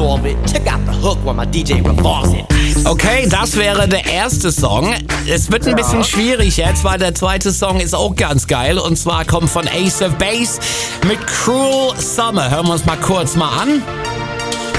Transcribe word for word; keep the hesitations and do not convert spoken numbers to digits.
solve it. Check out the hook while my D J revolves it. Okay, das wäre der erste Song. Es wird ein bisschen schwierig jetzt, weil der zweite Song ist auch ganz geil. Und zwar kommt von Ace of Base mit Cruel Summer. Hören wir uns mal kurz mal an.